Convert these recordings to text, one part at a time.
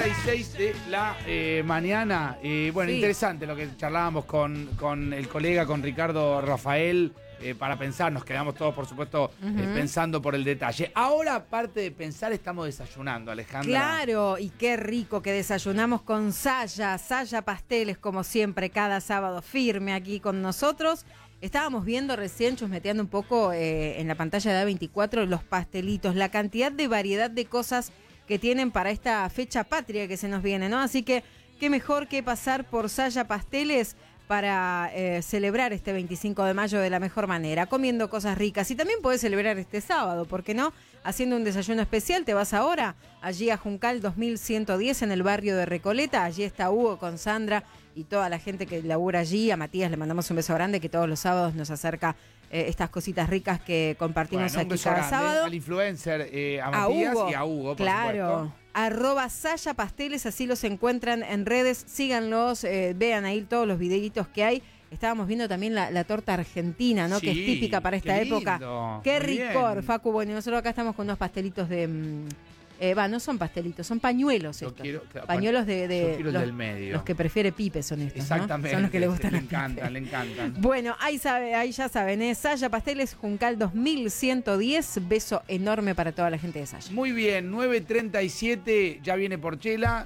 9:36 de la mañana. Bueno, Sí. Interesante lo que charlábamos con el colega, con Ricardo Rafael, para pensar. Nos quedamos todos, por supuesto, pensando por el detalle. Ahora, aparte de pensar, estamos desayunando, Alejandra. Claro, y qué rico que desayunamos con Saya Pasteles, como siempre, cada sábado firme aquí con nosotros. Estábamos viendo recién, chusmeteando un poco en la pantalla de A24, los pastelitos, la cantidad de variedad de cosas que tienen para esta fecha patria que se nos viene, ¿no? Así que qué mejor que pasar por Saya Pasteles para celebrar este 25 de mayo de la mejor manera, comiendo cosas ricas. Y también podés celebrar este sábado, ¿por qué no? Haciendo un desayuno especial, te vas ahora allí a Juncal 2110 en el barrio de Recoleta. Allí está Hugo con Sandra y toda la gente que labura allí. A Matías le mandamos un beso grande, que todos los sábados nos acerca estas cositas ricas que compartimos Bueno, un aquí beso cada grande sábado. al influencer, a Matías y a Hugo, por claro. supuesto. @Saya Pasteles, así los encuentran en redes, síganlos, vean ahí todos los videitos que hay. Estábamos viendo también la torta argentina, ¿no? Sí, que es típica para esta qué época. lindo, Qué muy ricor, bien. Facu. Bueno, nosotros acá estamos con unos pastelitos de... no son pastelitos, son pañuelos Yo estos. quiero- claro, Pañuelos yo de quiero el los, del medio. los que prefiere Pipe son estos, ¿no? Exactamente. Son los que le gustan Le a Pipe. encantan, le encantan. Bueno, ahí ya saben, Saya Pasteles, Juncal 2110. Beso enorme para toda la gente de Saya. Muy bien, 9:37, ya viene Porchela,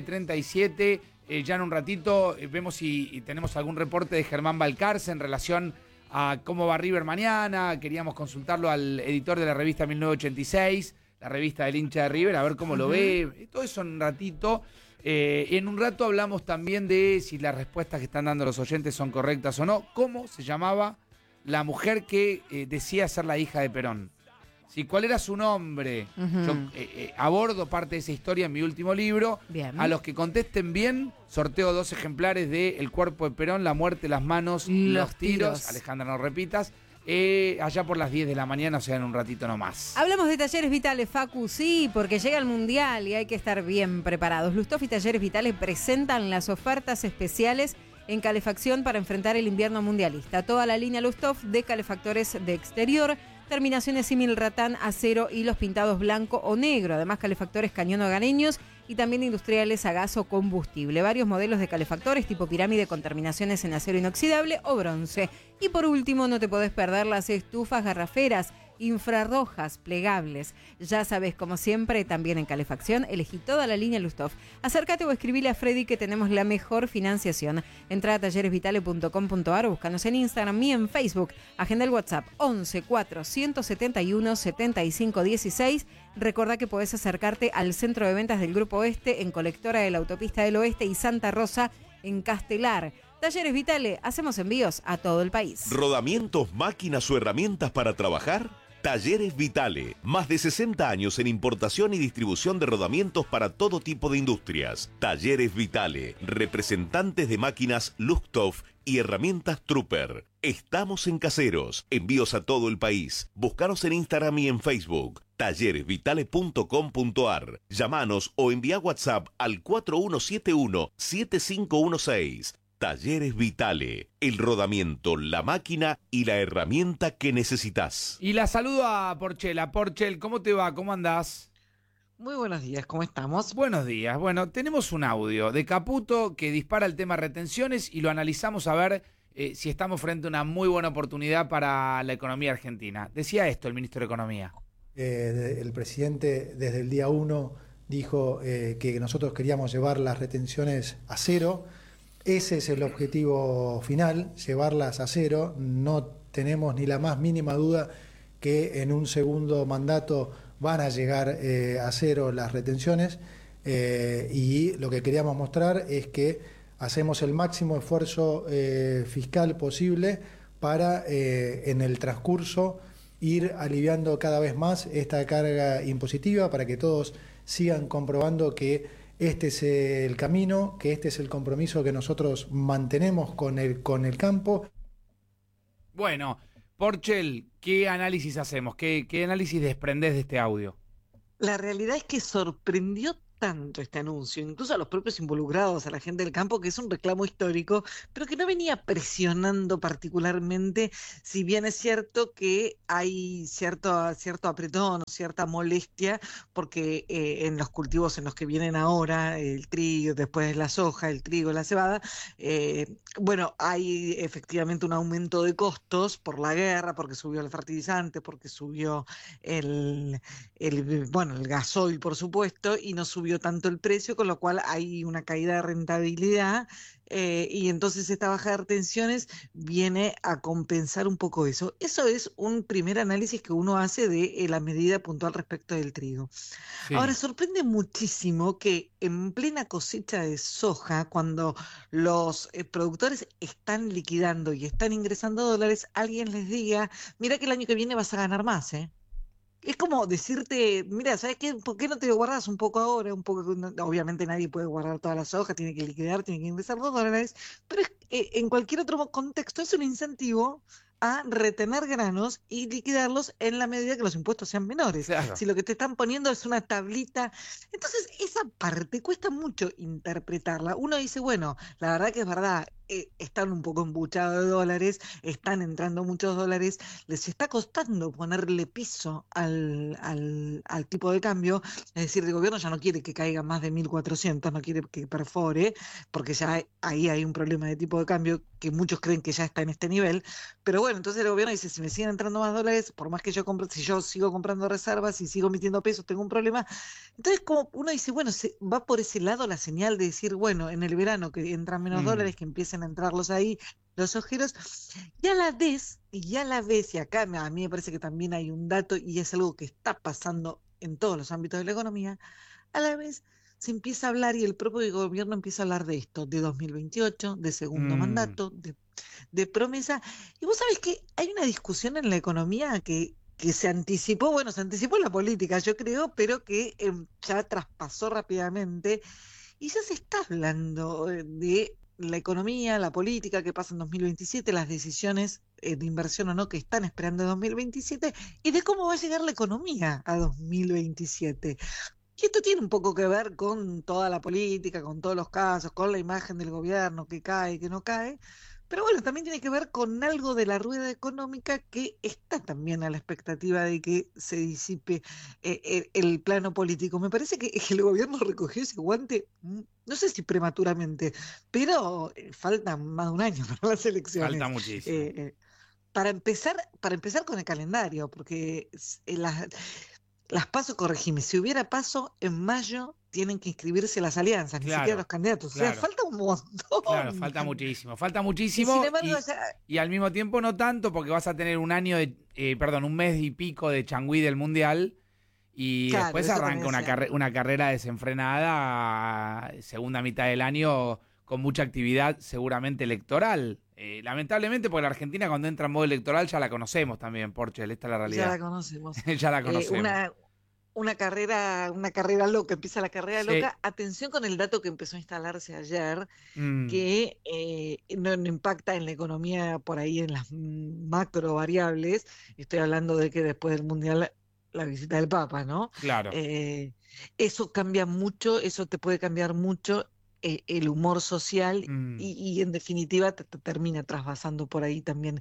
9:37, ya en un ratito vemos si tenemos algún reporte de Germán Balcarce en relación a cómo va River mañana. Queríamos consultarlo al editor de la revista 1986, la revista del hincha de River, a ver cómo lo ve, todo eso en un ratito. En un rato hablamos también de si las respuestas que están dando los oyentes son correctas o no. ¿Cómo se llamaba la mujer que decía ser la hija de Perón? Sí, ¿cuál era su nombre? Yo abordo parte de esa historia en mi último libro. Bien. A los que contesten bien, sorteo 2 ejemplares de El cuerpo de Perón, la muerte, las manos, los tiros. Alejandra, no repitas. Allá por las 10 de la mañana, o sea, en un ratito nomás. Hablamos de Talleres Vitales, Facu, sí, porque llega el Mundial y hay que estar bien preparados. Lusthof y Talleres Vitales presentan las ofertas especiales en calefacción para enfrentar el invierno mundialista. Toda la línea Lusthof de calefactores de exterior, terminaciones símil ratán, acero y los pintados blanco o negro. Además, calefactores cañón hogareños y también industriales a gas o combustible. Varios modelos de calefactores tipo pirámide con terminaciones en acero inoxidable o bronce. Y por último, no te podés perder las estufas garraferas infrarrojas plegables. Ya sabes, como siempre, también en calefacción, elegí toda la línea Lusthof. Acércate o escribile a Freddy que tenemos la mejor financiación. Entra a talleresvitale.com.ar o búscanos en Instagram y en Facebook. Agenda el WhatsApp 11 4 171 75 16. Recordá que podés acercarte al centro de ventas del Grupo Oeste en Colectora de la Autopista del Oeste y Santa Rosa en Castelar. Talleres Vitale, hacemos envíos a todo el país. ¿Rodamientos, máquinas o herramientas para trabajar? Talleres Vitale, más de 60 años en importación y distribución de rodamientos para todo tipo de industrias. Talleres Vitale, representantes de máquinas Lusthof y herramientas Trooper. Estamos en Caseros, envíos a todo el país. Búscanos en Instagram y en Facebook. talleresvitale.com.ar. Llámanos o envía WhatsApp al 4171-7516. Talleres Vitale, el rodamiento, la máquina y la herramienta que necesitas. Y la saludo a Porchela. Porchel, ¿cómo te va? ¿Cómo andás? Muy buenos días, ¿cómo estamos? Buenos días. Bueno, tenemos un audio de Caputo que dispara el tema retenciones y lo analizamos a ver si estamos frente a una muy buena oportunidad para la economía argentina. Decía esto el ministro de Economía. El presidente desde el día 1 dijo que nosotros queríamos llevar las retenciones a cero. Ese es el objetivo final, llevarlas a cero. No tenemos ni la más mínima duda que en un segundo mandato van a llegar a cero las retenciones, y lo que queríamos mostrar es que hacemos el máximo esfuerzo fiscal posible para en el transcurso ir aliviando cada vez más esta carga impositiva, para que todos sigan comprobando que este es el camino, que este es el compromiso que nosotros mantenemos con el campo. Bueno, Porchel, ¿qué análisis hacemos? ¿Qué análisis desprendés de este audio? La realidad es que sorprendió tanto este anuncio, incluso a los propios involucrados, a la gente del campo, que es un reclamo histórico, pero que no venía presionando particularmente, si bien es cierto que hay cierto apretón, cierta molestia, porque en los cultivos en los que vienen ahora, el trigo, después la soja, el trigo, la cebada, bueno, hay efectivamente un aumento de costos por la guerra, porque subió el fertilizante, porque subió bueno, el gasoil, por supuesto, y no subió tanto el precio, con lo cual hay una caída de rentabilidad, y entonces esta baja de retenciones viene a compensar un poco eso. Eso es un primer análisis que uno hace de la medida puntual respecto del trigo. Ahora, Sí. sorprende muchísimo que en plena cosecha de soja, cuando los productores están liquidando y están ingresando dólares, alguien les diga, mira que el año que viene vas a ganar más, ¿eh? Es como decirte, mira, ¿sabes qué? ¿Por qué no te guardas un poco ahora? Un poco, obviamente nadie puede guardar todas las hojas, tiene que liquidar, tiene que ingresar $2, pero en cualquier otro contexto es un incentivo a retener granos y liquidarlos en la medida que los impuestos sean menores. Claro. Si lo que te están poniendo es una tablita, entonces esa parte cuesta mucho interpretarla. Uno dice, bueno, la verdad que es verdad, están un poco embuchados de dólares, están entrando muchos dólares, les está costando ponerle piso al tipo de cambio, es decir, el gobierno ya no quiere que caiga más de 1.400, no quiere que perfore, porque ya ahí hay un problema de tipo de cambio que muchos creen que ya está en este nivel, pero bueno, entonces el gobierno dice, si me siguen entrando más dólares, por más que yo compre, si yo sigo comprando reservas y sigo emitiendo pesos, tengo un problema. Entonces como uno dice, bueno, se va por ese lado la señal de decir, bueno, en el verano que entran menos dólares, que empiecen a entrarlos ahí, los ojeros, y a la vez, y acá a mí me parece que también hay un dato, y es algo que está pasando en todos los ámbitos de la economía, a la vez se empieza a hablar y el propio gobierno empieza a hablar de esto, de 2028, de segundo Mm, mandato, de promesa. Y vos sabés que hay una discusión en la economía que se anticipó, bueno, se anticipó en la política, yo creo, pero que ya traspasó rápidamente y ya se está hablando de la economía, la política que pasa en 2027, las decisiones de inversión o no que están esperando en 2027 y de cómo va a llegar la economía a 2027. Y esto tiene un poco que ver con toda la política, con todos los casos, con la imagen del gobierno que cae, que no cae, pero bueno, también tiene que ver con algo de la rueda económica que está también a la expectativa de que se disipe el plano político. Me parece que el gobierno recogió ese guante, no sé si prematuramente, pero falta más de un año para las falta elecciones. muchísimo. Eh, eh, para empezar con el calendario, porque las PASO, corregime, si hubiera PASO en mayo, tienen que inscribirse las alianzas, ni siquiera los Claro, candidatos. O sea, claro. falta un Claro, montón. falta Y sin muchísimo embargo, o sea, y al mismo tiempo no tanto porque vas a tener un año un mes y pico de changüí del Mundial y claro, después eso también arranca es cierto. una carrera desenfrenada, segunda mitad del año con mucha actividad seguramente electoral. Lamentablemente porque la Argentina cuando entra en modo electoral ya la conocemos también, Porchel, esta es la Ya realidad. la conocemos. Ya la Eh, conocemos. una, una carrera loca, empieza la carrera Sí. loca. Atención con el dato que empezó a instalarse ayer, Mm, que no impacta en la economía por ahí en las macro variables. Estoy hablando de que después del Mundial la visita del Papa, ¿no? claro. Eh, Eso cambia mucho, eso te puede cambiar mucho el humor social Mm, y en definitiva te termina trasvasando por ahí también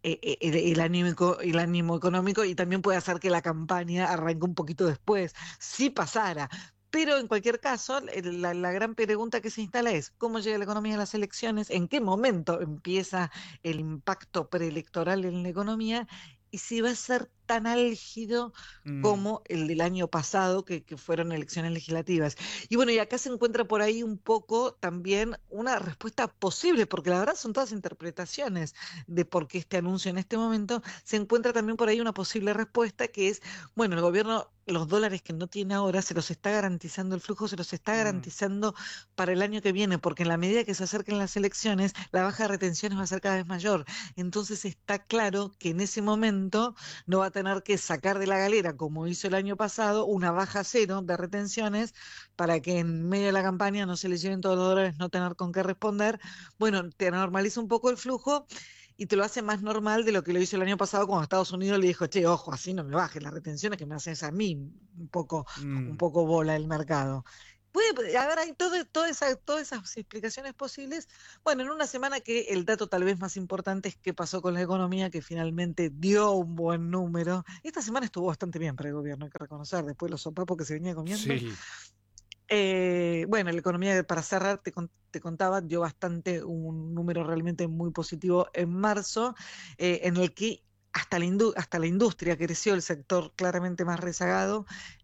el ánimo económico y también puede hacer que la campaña arranque un poquito después, si pasara. Pero en cualquier caso, la gran pregunta que se instala es, ¿cómo llega la economía a las elecciones? ¿En qué momento empieza el impacto preelectoral en la economía? Y si va a ser tan álgido mm, como el del año pasado, que fueron elecciones legislativas. Y bueno, y acá se encuentra por ahí un poco también una respuesta posible, porque la verdad son todas interpretaciones de por qué este anuncio en este momento. Se encuentra también por ahí una posible respuesta que es, bueno, el gobierno, los dólares que no tiene ahora, se los está garantizando el flujo, se los está mm. garantizando para el año que viene, porque en la medida que se acerquen las elecciones, la baja de retenciones va a ser cada vez mayor. Entonces está claro que en ese momento no va a tener que sacar de la galera, como hizo el año pasado, una baja cero de retenciones para que en medio de la campaña no se les lleven todos los dólares, no tener con qué responder. Bueno, te normaliza un poco el flujo y te lo hace más normal de lo que lo hizo el año pasado cuando Estados Unidos le dijo, che, ojo, así no me bajes las retenciones que me haces a mí un Mm. poco bola el mercado. A ver, hay todas esas explicaciones posibles. Bueno, en una semana que el dato tal vez más importante es qué pasó con la economía, que finalmente dio un buen número. Esta semana estuvo bastante bien para el gobierno, hay que reconocer, después de los sopapos que se venía comiendo. Sí. Bueno, la economía, para cerrar, te contaba, dio un número realmente muy positivo en marzo, en el que hasta la industria creció, el sector claramente más rezagado.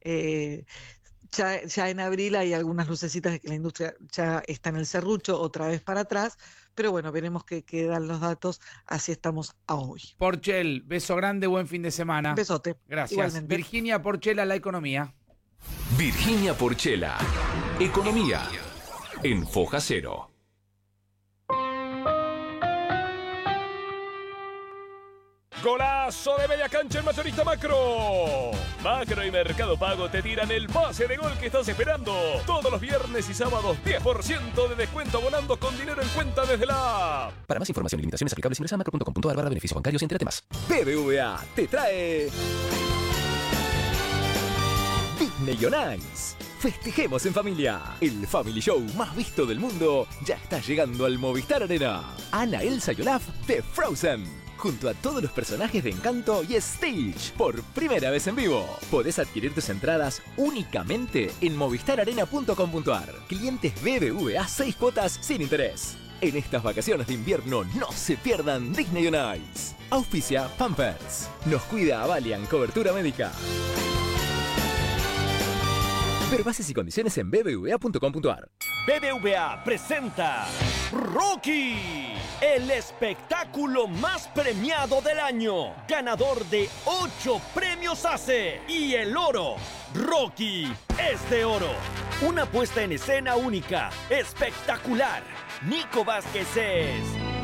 Ya en abril hay algunas lucecitas de que la industria ya está en el serrucho, otra vez para atrás, pero bueno, veremos qué dan los datos, así estamos a hoy. Porchel, beso grande, buen fin de semana. Besote. Gracias. Igualmente. Virginia Porchela, la economía. Virginia Porchela, Economía, en Foja Cero. ¡Golazo de media cancha en Mayorista Macro! Macro y Mercado Pago te tiran el pase de gol que estás esperando. Todos los viernes y sábados 10% de descuento abonando con dinero en cuenta desde la app. Para más información y limitaciones aplicables ingresa a macro.com.ar/beneficios bancarios y entérate más. BBVA te trae Disney on Ice. Festejemos en familia. El Family Show más visto del mundo ya está llegando al Movistar Arena. Anna, Elsa y Olaf de Frozen, junto a todos los personajes de Encanto y Stitch, por primera vez en vivo. Podés adquirir tus entradas únicamente en movistararena.com.ar. Clientes BBVA 6 cuotas sin interés. En estas vacaciones de invierno no se pierdan Disney on Ice. Auspicia Pampers. Nos cuida Avalian Cobertura Médica. Ver bases y condiciones en bbva.com.ar. BBVA presenta Rocky, el espectáculo más premiado del año, ganador de 8 premios ACE y el oro. Rocky es de oro. Una puesta en escena única, espectacular. Nico Vázquez es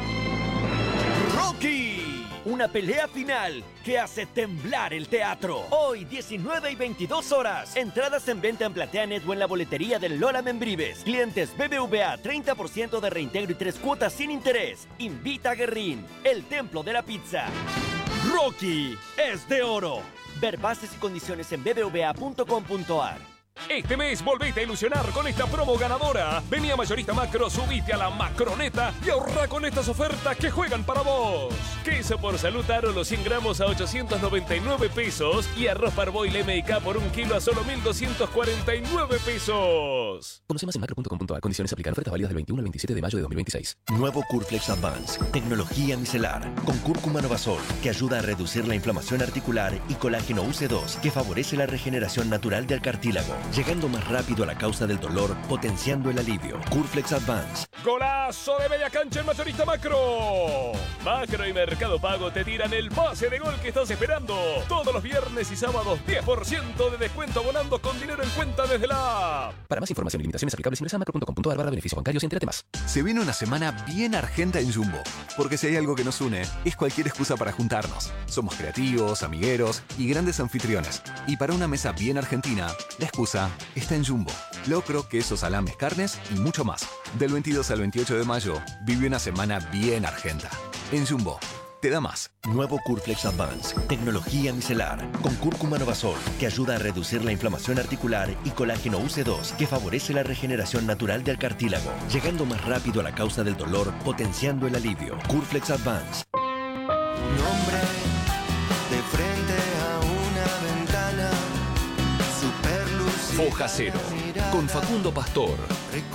Rocky. Una pelea final que hace temblar el teatro. Hoy, 19 y 22 horas. Entradas en venta en PlateaNet o en la boletería del Lola Membrives. Clientes BBVA, 30% de reintegro y 3 cuotas sin interés. Invita a Guerrín, el templo de la pizza. Rocky es de oro. Ver bases y condiciones en bbva.com.ar. Este mes volvete a ilusionar con esta promo ganadora. Vení a Mayorista Macro, subite a la Macroneta y ahorra con estas ofertas que juegan para vos. Queso por Salud Aro los 100 gramos a 899 pesos y arroz Parboil MK por 1 kilo a solo 1.249 pesos. Conoce más en macro.com.ar. Condiciones aplican. Ofertas válidas del 21 al 27 de mayo de 2026. Nuevo Curflex Advance, tecnología micelar, con cúrcuma Novasol, que ayuda a reducir la inflamación articular, y colágeno UC2, que favorece la regeneración natural del cartílago, llegando más rápido a la causa del dolor, potenciando el alivio. Curflex Advance. ¡Golazo de media cancha en Mayorista Macro! Macro y Mercado Pago te tiran el pase de gol que estás esperando. Todos los viernes y sábados 10% de descuento abonando con dinero en cuenta desde la app. Para más información y limitaciones aplicables ingresa a macro.com.ar/beneficios bancarios y entérate más. Se viene una semana bien argenta en Jumbo, porque si hay algo que nos une, es cualquier excusa para juntarnos. Somos creativos, amigueros y grandes anfitriones. Y para una mesa bien argentina, la excusa está en Jumbo. Locro, quesos, salames, carnes y mucho más. Del 22 al 28 de mayo, vive una semana bien argenta. En Jumbo, te da más. Nuevo Curflex Advance, tecnología micelar, con cúrcuma Novasol, que ayuda a reducir la inflamación articular, y colágeno UC2, que favorece la regeneración natural del cartílago, llegando más rápido a la causa del dolor, potenciando el alivio. Curflex Advance. Nombre de frente a una ventana, super luz. Foja Cero, con Facundo Pastor.